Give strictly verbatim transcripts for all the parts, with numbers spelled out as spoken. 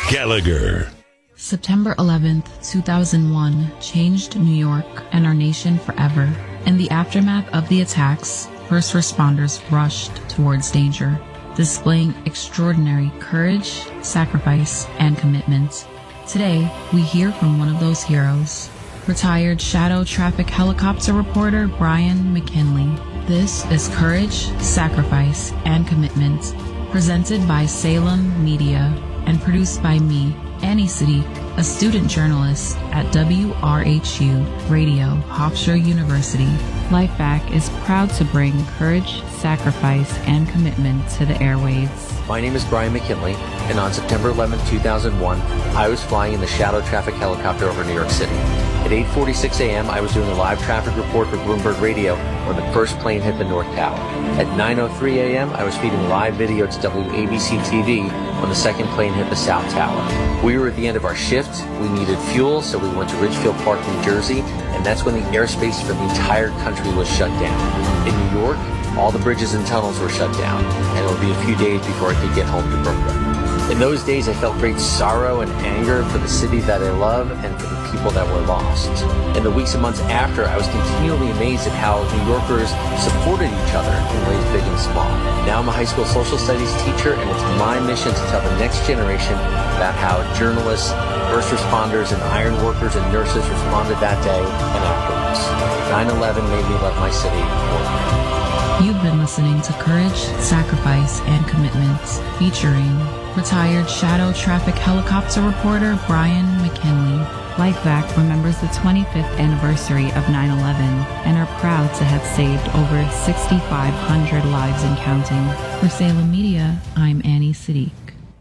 Gallagher. September eleventh, two thousand one changed New York and our nation forever. In the aftermath of the attacks, first responders rushed towards danger, displaying extraordinary courage, sacrifice, and commitment. Today, we hear from one of those heroes, retired Shadow Traffic Helicopter reporter Brian McKinley. This is Courage, Sacrifice, and Commitment, presented by Salem Media and produced by me, Annie Siddiq, a student journalist at W R H U Radio, Hofstra University. LifeVac is proud to bring courage, sacrifice, and commitment to the airwaves. My name is Brian McKinley, and on September eleventh, two thousand one, I was flying in the Shadow Traffic Helicopter over New York City. At eight forty-six a.m., I was doing a live traffic report for Bloomberg Radio when the first plane hit the North Tower. At nine oh three a.m., I was feeding live video to W A B C T V when the second plane hit the South Tower. We were at the end of our shift. We needed fuel, so we went to Ridgefield Park, New Jersey, and that's when the airspace for the entire country was shut down. In New York, all the bridges and tunnels were shut down, and it would be a few days before I could get home to Brooklyn. In those days, I felt great sorrow and anger for the city that I love and for the people that were lost. In the weeks and months after, I was continually amazed at how New Yorkers supported each other in ways big and small. Now I'm a high school social studies teacher, and it's my mission to tell the next generation about how journalists, first responders, and iron workers and nurses responded that day and afterwards. nine eleven made me love my city more. You've been listening to Courage, Sacrifice, and Commitment, featuring retired Shadow Traffic Helicopter reporter Brian McKinley. LifeVac remembers the twenty-fifth anniversary of nine eleven and are proud to have saved over sixty-five hundred lives and counting. For Salem Media, I'm Annie Siddiq.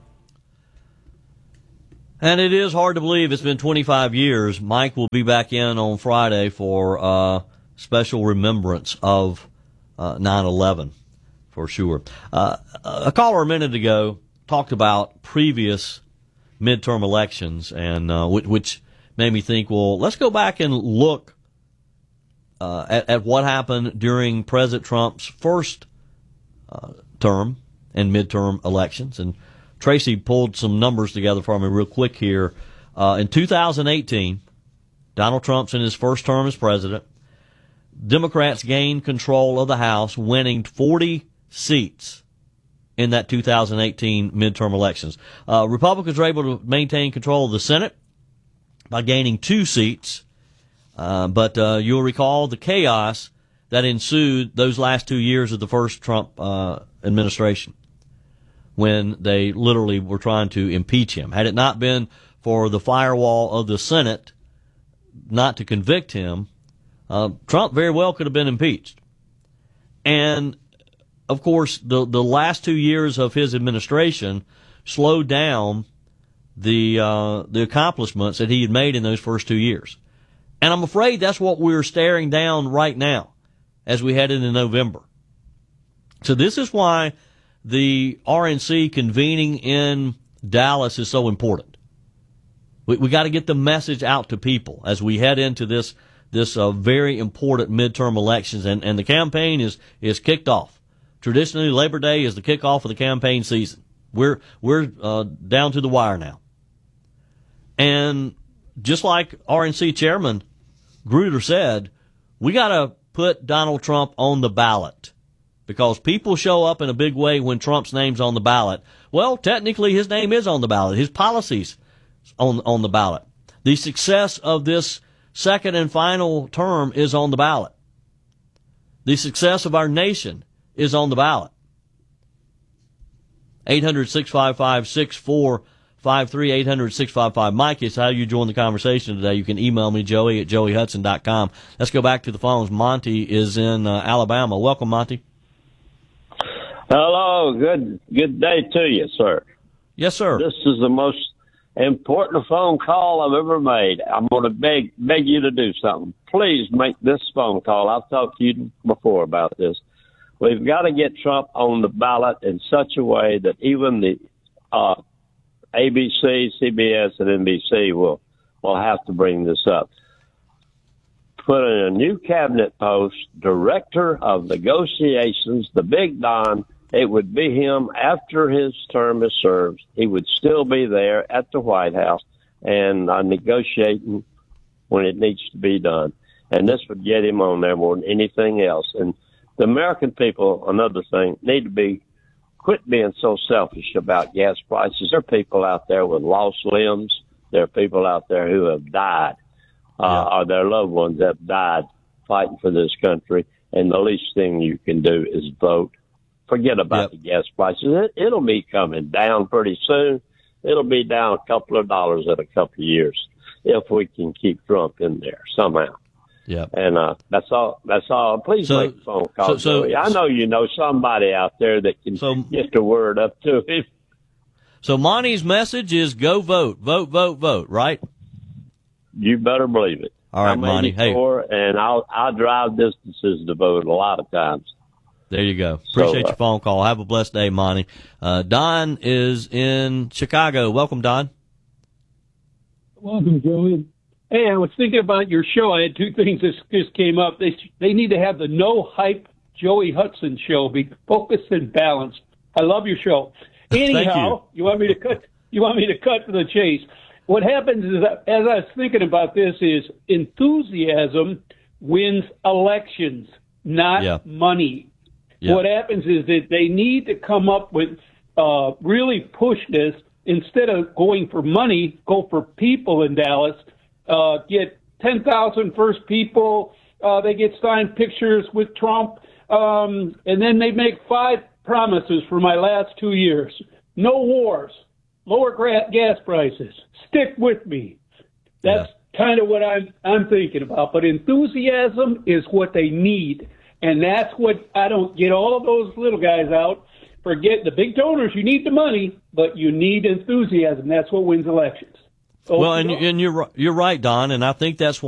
And it is hard to believe it's been twenty-five years. Mike will be back in on Friday for uh, special remembrance of uh, nine eleven, for sure. Uh, a caller a minute ago talked about previous midterm elections, and uh, which, which made me think, well, let's go back and look uh, at, at what happened during President Trump's first uh, term and midterm elections. And Tracy pulled some numbers together for me real quick here. Uh, in two thousand eighteen, Donald Trump's in his first term as president. Democrats gained control of the House, winning forty seats in that two thousand eighteen midterm elections. Uh, Republicans were able to maintain control of the Senate by gaining two seats. Uh, but uh, you'll recall the chaos that ensued those last two years of the first Trump uh, administration, when they literally were trying to impeach him. Had it not been for the firewall of the Senate not to convict him, uh, Trump very well could have been impeached. And, of course, the the last two years of his administration slowed down the uh, the accomplishments that he had made in those first two years. And I'm afraid that's what we're staring down right now as we head into November. So this is why the R N C convening in Dallas is so important. We, we got to get the message out to people as we head into this this uh, very important midterm elections, and, and the campaign is is kicked off. Traditionally, Labor Day is the kickoff of the campaign season. We're we're uh, down to the wire now, and just like R N C Chairman Grutter said, we got to put Donald Trump on the ballot, because people show up in a big way when Trump's name's on the ballot. Well, technically his name is on the ballot. His policies on on the ballot. The success of this second and final term is on the ballot. The success of our nation is on the ballot. eight hundred, six five five, six four five three, eight hundred, six five five. Mike, it's how you join the conversation today. You can email me, Joey at joey hudson dot com. Let's go back to the phones. Monty is in uh, Alabama. Welcome, Monty. Hello, good good day to you, sir. Yes, sir. This is the most important phone call I've ever made. I'm going to beg beg you to do something. Please make this phone call. I've talked to you before about this. We've got to get Trump on the ballot in such a way that even the uh, A B C, C B S, and N B C will will have to bring this up. Put in a new cabinet post, director of negotiations, the big Don, it would be him after his term is served. He would still be there at the White House and uh, negotiating when it needs to be done. And this would get him on there more than anything else. And the American people, another thing, need to be quit being so selfish about gas prices. There are people out there with lost limbs. There are people out there who have died, uh, yeah. or their loved ones have died fighting for this country. And the least thing you can do is vote. Forget about yep. the gas prices. It, it'll be coming down pretty soon. It'll be down a couple of dollars in a couple of years if we can keep Trump in there somehow. Yeah. And uh, that's all. That's all. Please so, make a phone call. So, so, I know you know somebody out there that can so, get the word up to him. So Monty's message is go vote, vote, vote, vote. Right? You better believe it. All right, I'm Monty. Hey, and I'll I'll drive distances to vote a lot of times. There you go. Appreciate so, uh, your phone call. Have a blessed day, Monty. Uh, Don is in Chicago. Welcome, Don. Welcome, Joey. Hey, I was thinking about your show. I had two things that just came up. They they need to have the no hype Joey Hudson show. Be focused and balanced. I love your show. Anyhow, you. you want me to cut? You want me to cut to the chase? What happens is, that, as I was thinking about this, is enthusiasm wins elections, not yeah. money. Yeah. What happens is that they need to come up with uh, really push this instead of going for money. Go for people in Dallas. Uh, get ten thousand first people. Uh, they get signed pictures with Trump. Um, and then they make five promises for my last two years. No wars. Lower gra- gas prices. Stick with me. That's yeah. kind of what I'm, I'm thinking about. But enthusiasm is what they need. And that's what I don't get all of those little guys out. Forget the big donors. You need the money, but you need enthusiasm. That's what wins elections. Well, and, and you're you're right, Don, and I think that's